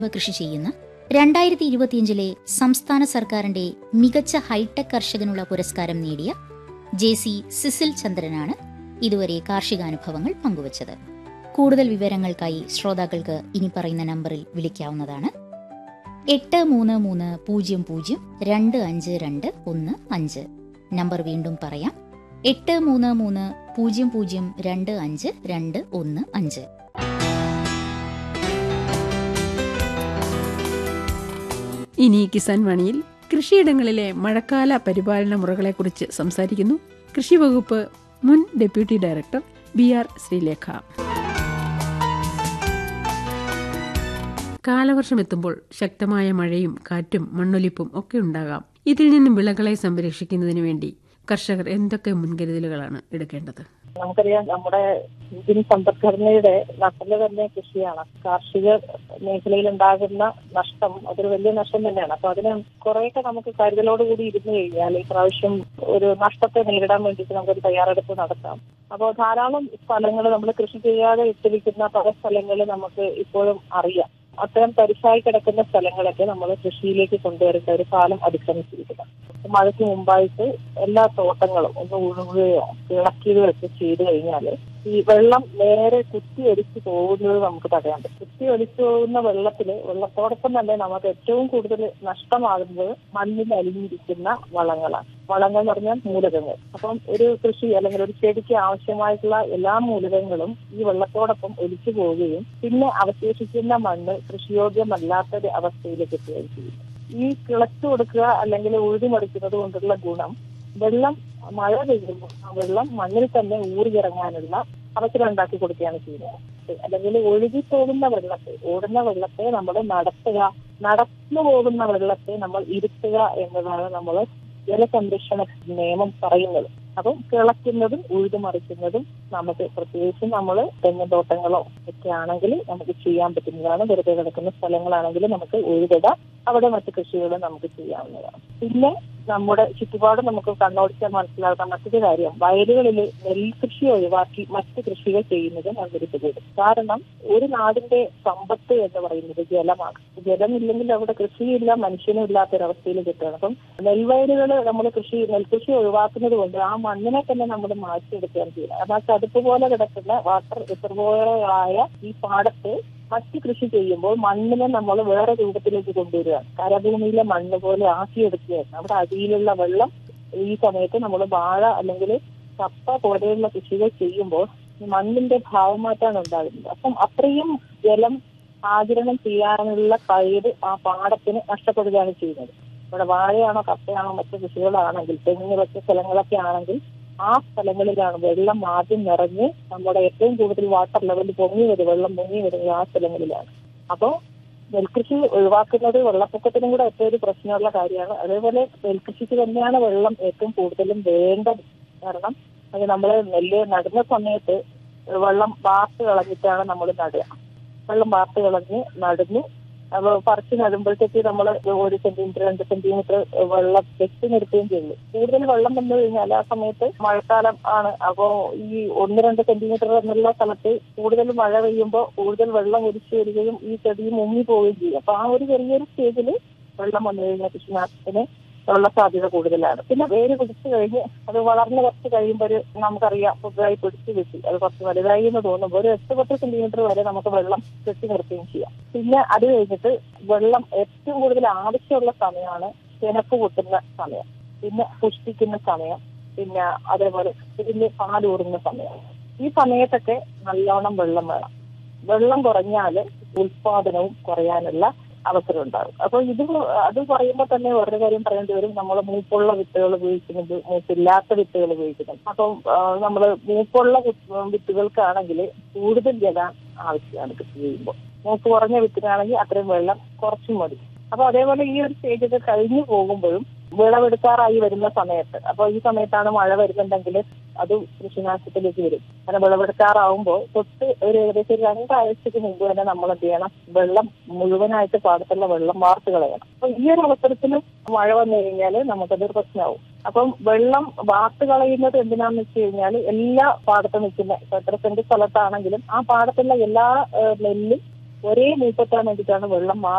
കൃഷി ചെയ്യുന്ന 2025 സംസ്ഥാന സർക്കാരിന്റെ മികച്ച ഹൈടെക് കർഷകനുള്ള പുരസ്കാരം നേടിയ JC സിസിൽ ചന്ദ്രനാണ് ഇതുവരെ കാർഷികാനുഭവങ്ങൾ പങ്കുവച്ചത്. കൂടുതൽ വിവരങ്ങൾക്കായി ശ്രോതാക്കൾക്ക് ഇനി പറയുന്ന നമ്പറിൽ വിളിക്കാവുന്നതാണ്. 8330025215. നമ്പർ വീണ്ടും പറയാം, 8330025215. ഇനി കിസാൻ വാണിയിൽ കൃഷിയിടങ്ങളിലെ മഴക്കാല പരിപാലന മുറകളെക്കുറിച്ച് സംസാരിക്കുന്നു കൃഷി വകുപ്പ് മുൻ ഡെപ്യൂട്ടി ഡയറക്ടർ BR ശ്രീലേഖ. കാലവർഷം എത്തുമ്പോൾ ശക്തമായ മഴയും കാറ്റും മണ്ണൊലിപ്പും ഒക്കെ ഉണ്ടാകാം. ഇതിൽ നിന്നും വിളകളെ സംരക്ഷിക്കുന്നതിന് വേണ്ടി കർഷകർ എന്തൊക്കെ മുൻകരുതലുകളാണ് എടുക്കേണ്ടത്? നമുക്കറിയാം, നമ്മുടെ ഇന്ത്യൻ സമ്പദ്ഘടനയുടെ നട്ടല് തന്നെ കൃഷിയാണ്. കാർഷിക മേഖലയിൽ ഉണ്ടാകുന്ന നഷ്ടം അതൊരു വലിയ നഷ്ടം തന്നെയാണ്. അപ്പൊ അതിന് കുറെയൊക്കെ നമുക്ക് കരുതലോടുകൂടി ഇരുന്നു കഴിഞ്ഞാൽ ഈ പ്രാവശ്യം ഒരു നഷ്ടത്തെ നേരിടാൻ വേണ്ടിയിട്ട് നമുക്കൊരു തയ്യാറെടുപ്പ് നടത്താം. അപ്പോൾ ധാരാളം സ്ഥലങ്ങൾ നമ്മൾ കൃഷി ചെയ്യാതെ ഇട്ടിരിക്കുന്ന പല സ്ഥലങ്ങൾ നമുക്ക് ഇപ്പോഴും അറിയാം. അത്തരം തരിശായി കിടക്കുന്ന സ്ഥലങ്ങളൊക്കെ നമ്മൾ കൃഷിയിലേക്ക് കൊണ്ടുവരേണ്ട ഒരു കാലം അതിക്രമിച്ചിരിക്കുന്നു. മഴയ്ക്ക് മുമ്പായിട്ട് എല്ലാ തോട്ടങ്ങളും ഒന്ന് ഉഴുകുകയോ ഇളക്കുകയോ ഒക്കെ ചെയ്തു കഴിഞ്ഞാൽ ഈ വെള്ളം നേരെ കുത്തി ഒലിച്ചു പോകുന്നത് നമുക്ക് തടയാൻ പറ്റും. കുത്തി ഒലിച്ചു പോകുന്ന വെള്ളത്തോടൊപ്പം തന്നെ നമുക്ക് ഏറ്റവും കൂടുതൽ നഷ്ടമാകുന്നത് മണ്ണിൽ അലിഞ്ഞിരിക്കുന്ന വളങ്ങളാണ്. വളങ്ങൾ എന്ന് പറഞ്ഞാൽ മൂലകങ്ങൾ. അപ്പം ഒരു കൃഷി അല്ലെങ്കിൽ ഒരു ചെടിക്ക് ആവശ്യമായിട്ടുള്ള എല്ലാ മൂലകങ്ങളും ഈ വെള്ളത്തോടൊപ്പം ഒലിച്ചു പോവുകയും പിന്നെ അവശേഷിക്കുന്ന മണ്ണ് കൃഷിയോഗ്യമല്ലാത്തൊരു അവസ്ഥയിലേക്ക് എത്തുകയും ചെയ്യും. ഈ കിളച്ചു കൊടുക്കുക അല്ലെങ്കിൽ ഉഴുതിമറിക്കുന്നത് കൊണ്ടുള്ള ഗുണം വെള്ളം മഴ പെയ്യുമ്പോൾ ആ വെള്ളം മണ്ണിൽ തന്നെ ഊറിയിറങ്ങാനുള്ള അവസരം ഉണ്ടാക്കി കൊടുക്കുകയാണ് ചെയ്യുന്നത്. അല്ലെങ്കിൽ ഒഴുകിപ്പോകുന്ന വെള്ളത്തെ, ഓടുന്ന വെള്ളത്തെ നമ്മൾ നടന്നു പോകുന്ന വെള്ളത്തെ നമ്മൾ ഇരുത്തുക എന്നതാണ് നമ്മൾ ജലസംരക്ഷണ നിയമം പറയുന്നത്. അപ്പം കിളയ്ക്കുന്നതും ഉഴുതുമറിക്കുന്നതും നമുക്ക് പ്രത്യേകിച്ചും നമ്മൾ തെങ്ങുതോട്ടങ്ങളോ ഒക്കെ ആണെങ്കിൽ നമുക്ക് ചെയ്യാൻ പറ്റുന്നതാണ്. വെറുതെ കിടക്കുന്ന സ്ഥലങ്ങളാണെങ്കിൽ നമുക്ക് ഉഴുതിടാം, അവിടെ മറ്റു കൃഷികൾ നമുക്ക് ചെയ്യാവുന്നതാണ്. പിന്നെ നമ്മുടെ ചുറ്റുപാട് നമുക്ക് കണ്ണോടിച്ചാൽ മനസ്സിലാക്കുന്ന മറ്റൊരു കാര്യം, വയലുകളിൽ നെൽകൃഷി ഒഴിവാക്കി മറ്റ് കൃഷികൾ ചെയ്യുന്നത് നല്ലൊരു. കാരണം ഒരു നാടിന്റെ സമ്പത്ത് എന്ന് പറയുന്നത് ജലമാണ്. ജലമില്ലെങ്കിൽ അവിടെ കൃഷിയില്ല, മനുഷ്യനും ഇല്ലാത്തൊരവസ്ഥയിൽ കിട്ടുകയാണ്. അപ്പം നെൽവയലുകൾ നമ്മൾ നെൽകൃഷി ഒഴിവാക്കുന്നത് കൊണ്ട് ആ മണ്ണിനെ തന്നെ നമ്മൾ മാറ്റിയെടുക്കുകയാണ് ചെയ്യുന്നത്. എന്നാൽ ചതുപ്പ് പോലെ കിടക്കുന്ന വാട്ടർ റിസർവോയറായ ഈ പാടത്ത് മറ്റ് കൃഷി ചെയ്യുമ്പോൾ മണ്ണിനെ നമ്മൾ വേറെ രൂപത്തിലേക്ക് കൊണ്ടുവരികയാണ്. കരഭൂമിയിലെ മണ്ണ് പോലെ ആക്കിയെടുക്കുകയാണ്. അവിടെ അടിയിലുള്ള വെള്ളം ഈ സമയത്ത് നമ്മൾ വാഴ അല്ലെങ്കിൽ കപ്പ പോലെയുള്ള കൃഷികൾ ചെയ്യുമ്പോൾ മണ്ണിന്റെ ഭാവമാറ്റാണ് ഉണ്ടാകുന്നത്. അപ്പം അത്രയും ജലം ആഗിരണം ചെയ്യാനുള്ള കഴിവ് ആ പാടത്തിന് നഷ്ടപ്പെടുകയാണ് ചെയ്യുന്നത്. ഇവിടെ വാഴയാണോ കപ്പയാണോ മറ്റു കൃഷികളാണെങ്കിൽ തെങ്ങിന് വെച്ച സ്ഥലങ്ങളൊക്കെ ആണെങ്കിൽ ആ സ്ഥലങ്ങളിലാണ് വെള്ളം ആദ്യം നിറഞ്ഞ് നമ്മുടെ ഏറ്റവും കൂടുതൽ വാട്ടർ ലെവൽ വെള്ളം പൊങ്ങി വരുന്നത് ആ സ്ഥലങ്ങളിലാണ്. അപ്പോൾ നെൽകൃഷി ഒഴിവാക്കുന്നത് വെള്ളപ്പൊക്കത്തിനും കൂടെ ഏറ്റവും ഒരു പ്രശ്നമുള്ള കാര്യമാണ്. അതേപോലെ നെൽകൃഷിക്ക് തന്നെയാണ് വെള്ളം ഏറ്റവും കൂടുതലും വേണ്ടത്. കാരണം അത് നമ്മൾ നെല്ല് നടുന്ന സമയത്ത് വെള്ളം വാർത്ത് കളഞ്ഞിട്ടാണ് നമ്മൾ നടുക. വെള്ളം വാർത്ത് കളഞ്ഞ് നടുന്നു. അപ്പോൾ പറിച്ച് നടുമ്പോഴത്തേക്ക് നമ്മൾ 1 സെന്റിമീറ്റർ 2 സെന്റിമീറ്റർ വെള്ളം വെച്ച് നിർത്തുകയും ചെയ്യുന്നു. കൂടുതൽ വെള്ളം വന്നു കഴിഞ്ഞാൽ ആ സമയത്ത് മഴക്കാലം ആണ്. അപ്പോൾ ഈ 1-2 സെന്റിമീറ്റർ എന്നുള്ള സ്ഥലത്ത് കൂടുതൽ മഴ പെയ്യുമ്പോൾ കൂടുതൽ വെള്ളം ഒലിച്ചു വരികയും ഈ ചെടി മുങ്ങി പോവുകയും ചെയ്യും. അപ്പൊ ആ ഒരു ചെറിയൊരു സ്റ്റേജിൽ വെള്ളം വന്നു കഴിഞ്ഞാൽ കൃഷിനാശത്തിന് ഉള്ള സാധ്യത കൂടുതലാണ്. പിന്നെ വേര് പിടിച്ചു കഴിഞ്ഞ് അത് വളർന്ന് കുറച്ച് കഴിയുമ്പോൾ നമുക്കറിയാം പുതുതായി പിടിച്ചു കിട്ടി അത് കുറച്ച് വലുതായി എന്ന് തോന്നുമ്പോൾ ഒരു 8-10 സെന്റിമീറ്റർ വരെ നമുക്ക് വെള്ളം കെട്ടി നിർത്തുകയും ചെയ്യാം. പിന്നെ അത് കഴിഞ്ഞിട്ട് വെള്ളം ഏറ്റവും കൂടുതൽ ആവശ്യമുള്ള സമയമാണ് കിണപ്പ് പൊട്ടുന്ന സമയം, പിന്നെ പുഷ്പിക്കുന്ന സമയം, പിന്നെ അതേപോലെ ഇതിന്റെ പാലൂറുന്ന സമയം. ഈ സമയത്തൊക്കെ നല്ലോണം വെള്ളം വേണം. വെള്ളം കുറഞ്ഞാൽ ഉൽപാദനവും കുറയാനുള്ള അവസരം ഉണ്ടാകും. അപ്പൊ അത് പറയുമ്പോൾ തന്നെ വേറൊരു കാര്യം പറയേണ്ടി വരും. നമ്മൾ മൂപ്പുള്ള വിത്തുകൾ ഉപയോഗിക്കുന്നുണ്ട്, മൂപ്പില്ലാത്ത വിത്തുകൾ ഉപയോഗിക്കുന്നുണ്ട്. അപ്പം നമ്മൾ മൂപ്പുള്ള വിത്തുകൾക്കാണെങ്കിൽ കൂടുതൽ ജലം ആവശ്യമാണ് കൃഷി ചെയ്യുമ്പോൾ. മൂപ്പ് കുറഞ്ഞ വിത്തിനാണെങ്കിൽ അത്രയും വെള്ളം കുറച്ചും മതി. അപ്പൊ അതേപോലെ ഈ ഒരു സ്റ്റേജൊക്കെ കഴിഞ്ഞു പോകുമ്പോഴും വിളവെടുക്കാറായി വരുന്ന സമയത്ത്, അപ്പൊ ഈ സമയത്താണ് മഴ വരുന്നുണ്ടെങ്കിൽ അത് കൃഷിനാശത്തിലേക്ക് വരും. കാരണം വിളവെടുക്കാറാവുമ്പോൾ തൊട്ട് ഒരു ഏകദേശം 2 ആഴ്ചക്ക് മുമ്പ് തന്നെ നമ്മൾ എന്ത് ചെയ്യണം, വെള്ളം മുഴുവനായിട്ട് പാടത്തുള്ള വെള്ളം വാർത്ത് കളയണം. അപ്പൊ ഈ ഒരു അവസരത്തിൽ മഴ വന്നു കഴിഞ്ഞാൽ നമുക്കതൊരു പ്രശ്നമാവും. അപ്പം വെള്ളം വാർത്ത് കളയുന്നത് എന്തിനാന്ന് വെച്ച് കഴിഞ്ഞാൽ എല്ലാ പാടത്തും നിൽക്കുന്ന എത്ര സെന്റ് സ്ഥലത്താണെങ്കിലും ആ പാടത്തുള്ള എല്ലാ നെല്ലും ഒരേ മൂപ്പത്താൻ വേണ്ടിയിട്ടാണ് വെള്ളം